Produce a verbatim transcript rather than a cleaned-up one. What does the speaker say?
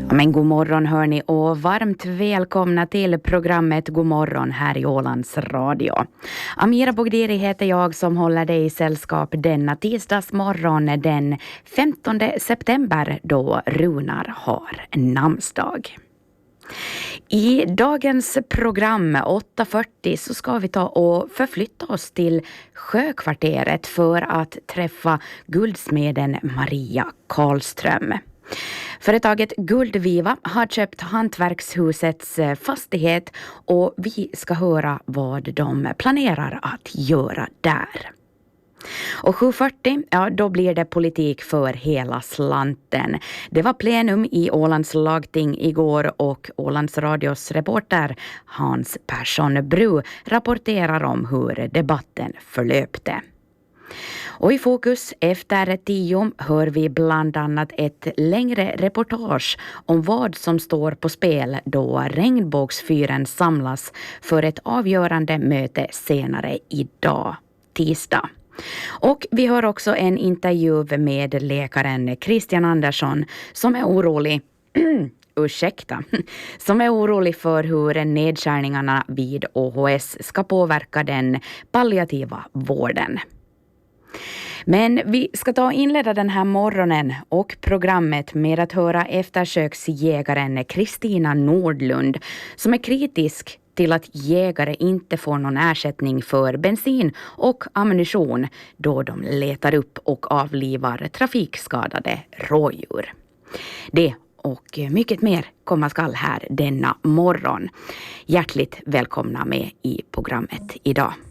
Men god morgon hörni och varmt välkomna till programmet God morgon här i Ålands Radio. Amira Bogdiri heter jag som håller dig i sällskap denna tisdagsmorgon den femtonde september då Runar har namnsdag. I dagens program åtta fyrtio så ska vi ta och förflytta oss till Sjökvarteret för att träffa guldsmeden Maria Karlström. Företaget Guldviva har köpt hantverkshusets fastighet och vi ska höra vad de planerar att göra där. Och sju fyrtio, ja då blir det politik för hela slanten. Det var plenum i Ålands lagting igår och Ålands radios reporter Hans Persson Bru rapporterar om hur debatten förlöpte. Och i fokus efter tio hör vi bland annat ett längre reportage om vad som står på spel då Regnbågsfyren samlas för ett avgörande möte senare idag, tisdag. Och vi hör också en intervju med läkaren Christian Andersson som är orolig ursäkta, som är orolig för hur nedskärningarna vid O H S ska påverka den palliativa vården. Men vi ska ta och inleda den här morgonen och programmet med att höra eftersöksjägaren Kristina Nordlund som är kritisk till att jägare inte får någon ersättning för bensin och ammunition då de letar upp och avlivar trafikskadade rådjur. Det och mycket mer komma skall här denna morgon. Hjärtligt välkomna med i programmet idag.